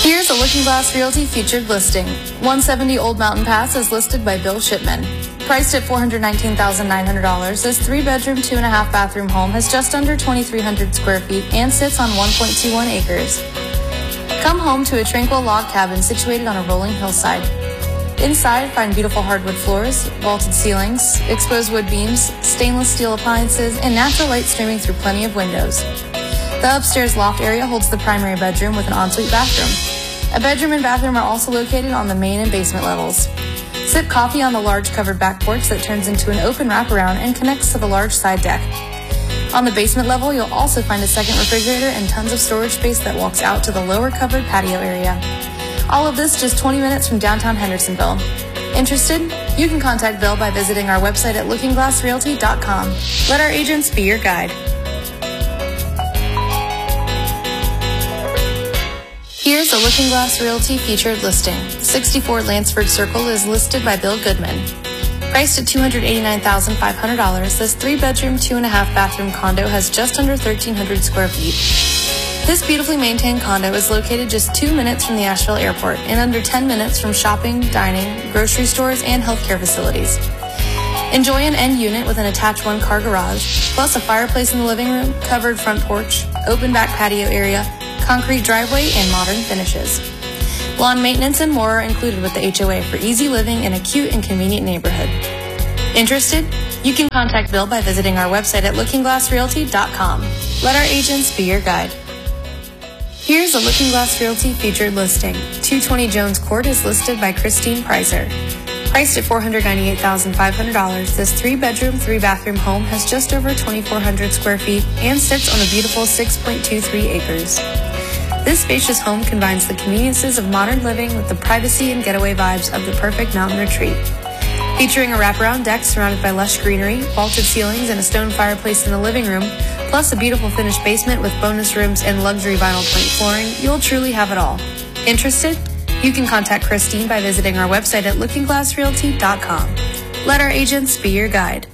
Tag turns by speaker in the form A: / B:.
A: Here's a Looking Glass Realty featured listing. 170 Old Mountain Pass is listed by Bill Shipman. Priced at $419,900, this 3-bedroom, 2.5-bathroom home has just under 2,300 square feet and sits on 1.21 acres. Come home to a tranquil log cabin situated on a rolling hillside. Inside, find beautiful hardwood floors, vaulted ceilings, exposed wood beams, stainless steel appliances, and natural light streaming through plenty of windows. The upstairs loft area holds the primary bedroom with an ensuite bathroom. A bedroom and bathroom are also located on the main and basement levels. Sip coffee on the large covered back porch that turns into an open wraparound and connects to the large side deck. On the basement level, you'll also find a second refrigerator and tons of storage space that walks out to the lower covered patio area. All of this just 20 minutes from downtown Hendersonville. Interested? You can contact Bill by visiting our website at lookingglassrealty.com. Let our agents be your guide. Here's a Looking Glass Realty featured listing. 64 Lansford Circle is listed by Bill Goodman. Priced at $289,500, this 3-bedroom, 2.5-bathroom condo has just under 1,300 square feet. This beautifully maintained condo is located just 2 minutes from the Asheville Airport and under 10 minutes from shopping, dining, grocery stores, and healthcare facilities. Enjoy an end unit with an attached 1-car garage, plus a fireplace in the living room, covered front porch, open back patio area, concrete driveway, and modern finishes. Lawn maintenance and more are included with the HOA for easy living in a cute and convenient neighborhood. Interested? You can contact Bill by visiting our website at lookingglassrealty.com. Let our agents be your guide. Here's a Looking Glass Realty featured listing. 220 Jones Court is listed by Christine Pricer. Priced at $498,500, this 3-bedroom, 3-bathroom home has just over 2,400 square feet and sits on a beautiful 6.23 acres. This spacious home combines the conveniences of modern living with the privacy and getaway vibes of the perfect mountain retreat. Featuring a wraparound deck surrounded by lush greenery, vaulted ceilings, and a stone fireplace in the living room, plus a beautiful finished basement with bonus rooms and luxury vinyl plank flooring, you'll truly have it all. Interested? You can contact Christine by visiting our website at lookingglassrealty.com. Let our agents be your guide.